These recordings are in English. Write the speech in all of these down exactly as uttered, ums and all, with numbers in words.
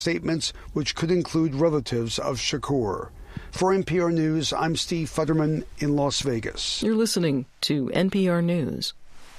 statements which could include relatives of Shakur. For N P R News, I'm Steve Futterman in Las Vegas. You're listening to N P R News.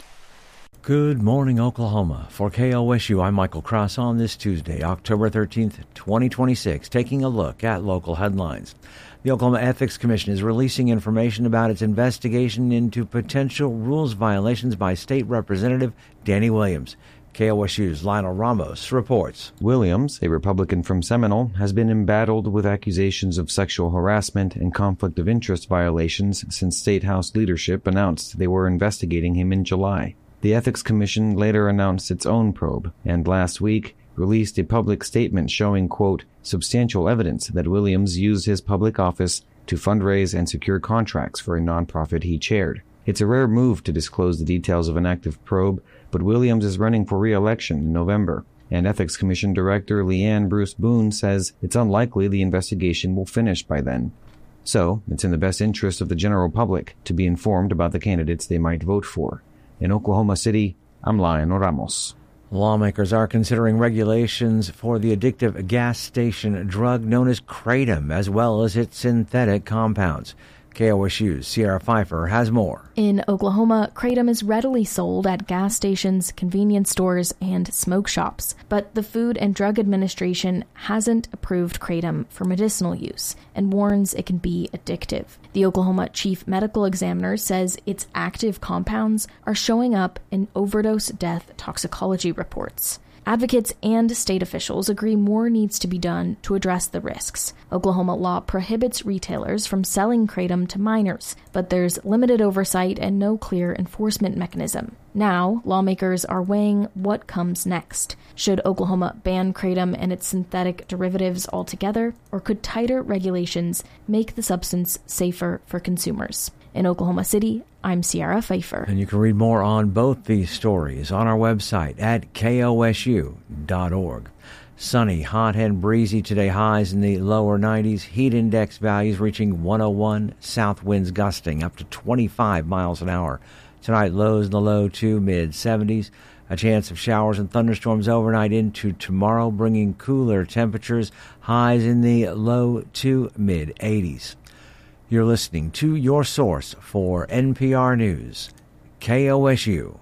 Good morning, Oklahoma. For K O S U, I'm Michael Cross on this Tuesday, October thirteenth, twenty twenty-six, taking a look at local headlines. The Oklahoma Ethics Commission is releasing information about its investigation into potential rules violations by State Representative Danny Williams. K O S U's Lionel Ramos reports. Williams, a Republican from Seminole, has been embattled with accusations of sexual harassment and conflict of interest violations since State House leadership announced they were investigating him in July. The Ethics Commission later announced its own probe, and last week released a public statement showing, quote, substantial evidence that Williams used his public office to fundraise and secure contracts for a nonprofit he chaired. It's a rare move to disclose the details of an active probe, but Williams is running for re-election in November, and Ethics Commission Director Leanne Bruce Boone says it's unlikely the investigation will finish by then. So, it's in the best interest of the general public to be informed about the candidates they might vote for. In Oklahoma City, I'm Lionel Ramos. Lawmakers are considering regulations for the addictive gas station drug known as Kratom, as well as its synthetic compounds. K O S U's Sierra Pfeiffer has more. In Oklahoma, Kratom is readily sold at gas stations, convenience stores, and smoke shops. But the Food and Drug Administration hasn't approved Kratom for medicinal use and warns it can be addictive. The Oklahoma Chief Medical Examiner says its active compounds are showing up in overdose death toxicology reports. Advocates and state officials agree more needs to be done to address the risks. Oklahoma law prohibits retailers from selling Kratom to minors, but there's limited oversight and no clear enforcement mechanism. Now, lawmakers are weighing what comes next. Should Oklahoma ban Kratom and its synthetic derivatives altogether, or could tighter regulations make the substance safer for consumers? In Oklahoma City, I'm Sierra Pfeiffer. And you can read more on both these stories on our website at K O S U dot org. Sunny, hot, and breezy today, highs in the lower nineties. Heat index values reaching one oh one, south winds gusting up to twenty-five miles an hour. Tonight, lows in the low to mid-seventies. A chance of showers and thunderstorms overnight into tomorrow, bringing cooler temperatures, highs in the low to mid-eighties. You're listening to your source for N P R News, K O S U.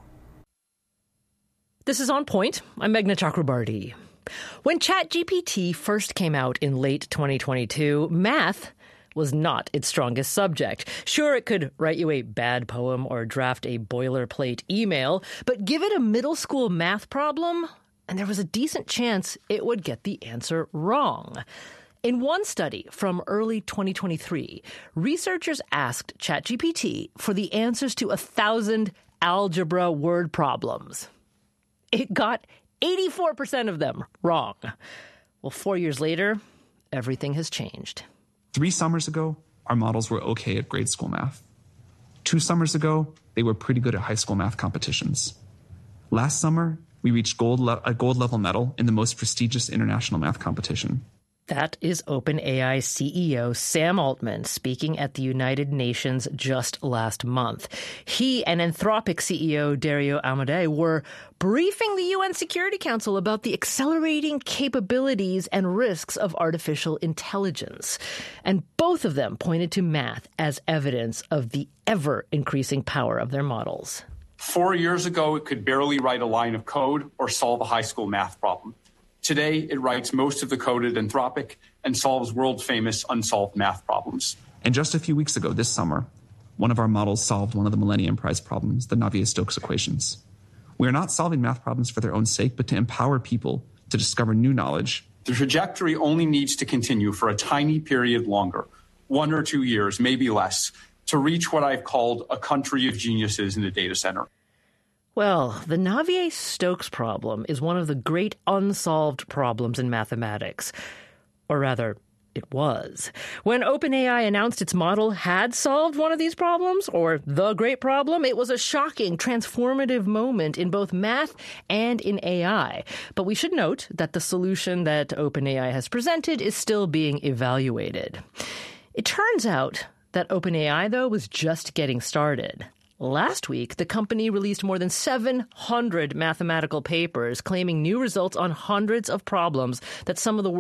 This is On Point. I'm Meghna Chakrabarti. When ChatGPT first came out in late twenty twenty-two, math was not its strongest subject. Sure, it could write you a bad poem or draft a boilerplate email, but give it a middle school math problem, and there was a decent chance it would get the answer wrong. In one study from early twenty twenty-three, researchers asked ChatGPT for the answers to a thousand algebra word problems. It got eighty-four percent of them wrong. Well, four years later, everything has changed. Three summers ago, our models were okay at grade school math. Two summers ago, they were pretty good at high school math competitions. Last summer, we reached gold le- a gold level medal in the most prestigious international math competition. That is OpenAI C E O Sam Altman speaking at the United Nations just last month. He and Anthropic C E O Dario Amodei were briefing the U N Security Council about the accelerating capabilities and risks of artificial intelligence. And both of them pointed to math as evidence of the ever-increasing power of their models. Four years ago, it could barely write a line of code or solve a high school math problem. Today, it writes most of the code at Anthropic and solves world-famous unsolved math problems. And just a few weeks ago this summer, one of our models solved one of the Millennium Prize problems, the Navier-Stokes equations. We are not solving math problems for their own sake, but to empower people to discover new knowledge. The trajectory only needs to continue for a tiny period longer, one or two years, maybe less, to reach what I've called a country of geniuses in the data center. Well, the Navier-Stokes problem is one of the great unsolved problems in mathematics. Or rather, it was. When OpenAI announced its model had solved one of these problems, or the great problem, it was a shocking, transformative moment in both math and in A I. But we should note that the solution that OpenAI has presented is still being evaluated. It turns out that OpenAI, though, was just getting started. Last week, the company released more than seven hundred mathematical papers claiming new results on hundreds of problems that some of the